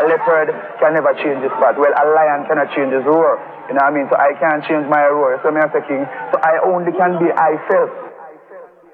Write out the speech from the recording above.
leopard can never change his spot. Well, a lion cannot change his roar. You know what I mean? So I can't change my roar. So me as a king. So I only can be I self.